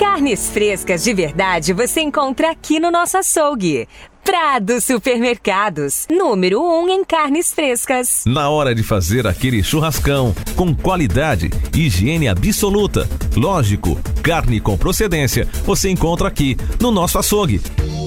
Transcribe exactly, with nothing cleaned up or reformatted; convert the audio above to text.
Carnes frescas de verdade você encontra aqui no nosso açougue. Prado Supermercados, número um em carnes frescas. Na hora de fazer aquele churrascão, com qualidade, higiene absoluta, lógico, carne com procedência, você encontra aqui no nosso açougue.